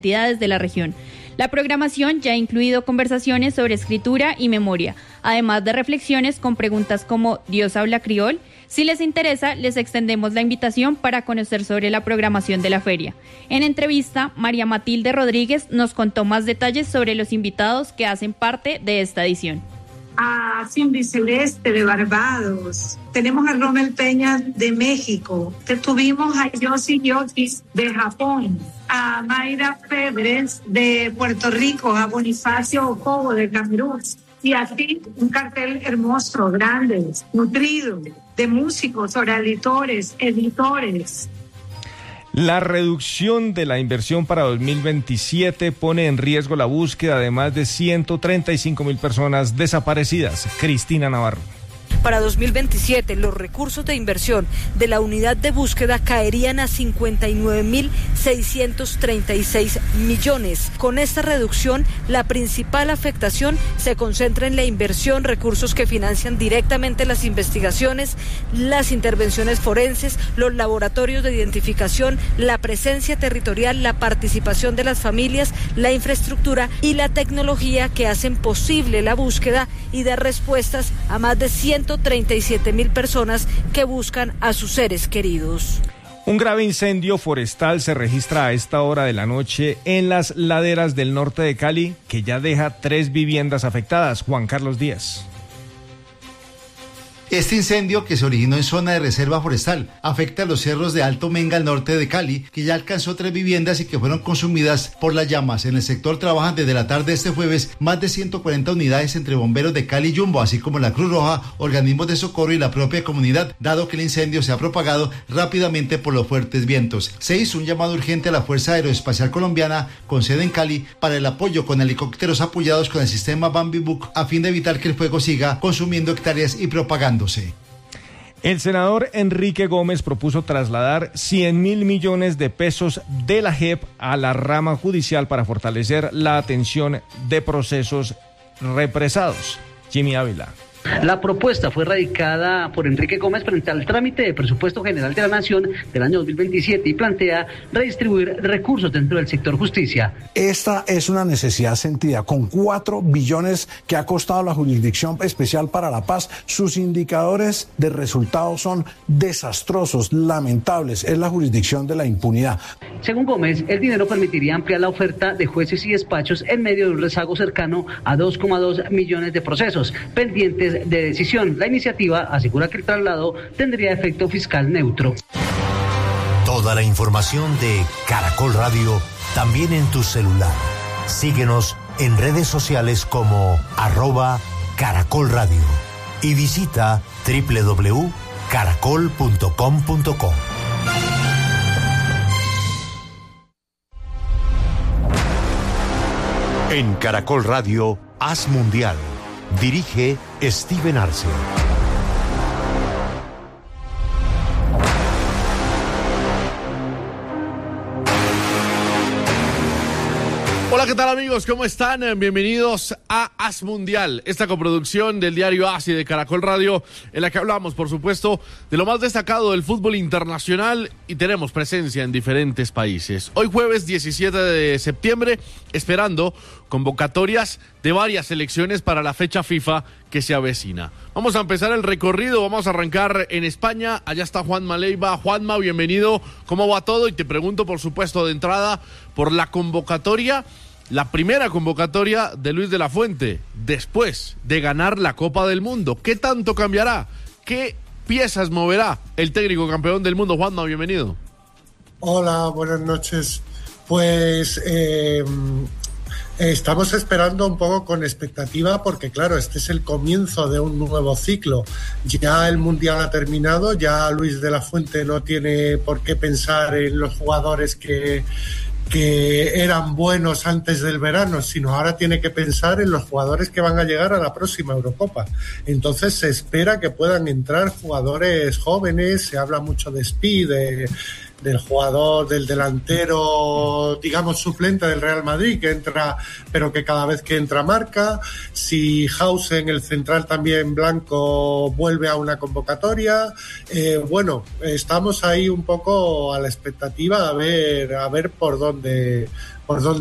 entidades de la región. La programación ya ha incluido conversaciones sobre escritura y memoria, además de reflexiones con preguntas como ¿Dios habla criol? Si les interesa, les extendemos la invitación para conocer sobre la programación de la feria. En entrevista, María Matilde Rodríguez nos contó más detalles sobre los invitados que hacen parte de esta edición. A Cindy Celeste de Barbados, tenemos a Rommel Peña de México, tuvimos a Yossi Yokis de Japón, a Mayra Febres de Puerto Rico, a Bonifacio Ocobo de Camerún, y así un cartel hermoso, grande, nutrido, de músicos, oralitores, editores. La reducción de la inversión para 2027 pone en riesgo la búsqueda de más de 135.000 personas desaparecidas. Cristina Navarro. Para 2027, los recursos de inversión de la unidad de búsqueda caerían a 59.636 millones. Con esta reducción, la principal afectación se concentra en la inversión, recursos que financian directamente las investigaciones, las intervenciones forenses, los laboratorios de identificación, la presencia territorial, la participación de las familias, la infraestructura y la tecnología que hacen posible la búsqueda y dar respuestas a más de 137.000 personas que buscan a sus seres queridos. Un grave incendio forestal se registra a esta hora de la noche en las laderas del norte de Cali, que ya deja 3 viviendas afectadas. Juan Carlos Díaz. Este incendio, que se originó en zona de reserva forestal, afecta a los cerros de Alto Menga al norte de Cali, que ya alcanzó 3 viviendas y que fueron consumidas por las llamas. En el sector trabajan desde la tarde de este jueves más de 140 unidades entre bomberos de Cali y Jumbo, así como la Cruz Roja, organismos de socorro y la propia comunidad, dado que el incendio se ha propagado rápidamente por los fuertes vientos. Se hizo un llamado urgente a la Fuerza Aeroespacial Colombiana, con sede en Cali, para el apoyo con helicópteros apoyados con el sistema Bambi Book, a fin de evitar que el fuego siga consumiendo hectáreas y propagando. El senador Enrique Gómez propuso trasladar 100.000 millones de pesos de la JEP a la rama judicial para fortalecer la atención de procesos represados. Jimmy Ávila. La propuesta fue radicada por Enrique Gómez frente al trámite de presupuesto general de la Nación del año 2027 y plantea redistribuir recursos dentro del sector justicia. Esta es una necesidad sentida. Con 4 billones que ha costado la Jurisdicción Especial para la Paz, sus indicadores de resultados son desastrosos, lamentables. Es la jurisdicción de la impunidad. Según Gómez, el dinero permitiría ampliar la oferta de jueces y despachos en medio de un rezago cercano a 2,2 millones de procesos pendientes de decisión. La iniciativa asegura que el traslado tendría efecto fiscal neutro. Toda la información de Caracol Radio también en tu celular. Síguenos en redes sociales como @Caracol Radio y visita www.caracol.com.co. En Caracol Radio, Haz Mundial. Dirige Steven Arce. Hola, ¿qué tal amigos? ¿Cómo están? Bienvenidos a Haz Mundial, esta coproducción del diario AS y de Caracol Radio, en la que hablamos, por supuesto, de lo más destacado del fútbol internacional y tenemos presencia en diferentes países. Hoy jueves 17 de septiembre, esperando convocatorias de varias selecciones para la fecha FIFA que se avecina. Vamos a empezar el recorrido, vamos a arrancar en España. Allá está Juanma Leiva. Juanma, bienvenido. ¿Cómo va todo? Y te pregunto, por supuesto, de entrada, por la convocatoria, la primera convocatoria de Luis de la Fuente, después de ganar la Copa del Mundo. ¿Qué tanto cambiará? ¿Qué piezas moverá el técnico campeón del mundo? Juanma, bienvenido. Hola, buenas noches. Pues estamos esperando un poco con expectativa porque, claro, este es el comienzo de un nuevo ciclo. Ya el Mundial ha terminado, ya Luis de la Fuente no tiene por qué pensar en los jugadores que eran buenos antes del verano, sino ahora tiene que pensar en los jugadores que van a llegar a la próxima Eurocopa. Entonces se espera que puedan entrar jugadores jóvenes, se habla mucho de Speed, jugador, del delantero, digamos, suplente del Real Madrid, que entra, pero que cada vez que entra marca. Si Hausen, el central también blanco, vuelve a una convocatoria. Bueno, estamos ahí un poco a la expectativa a ver por dónde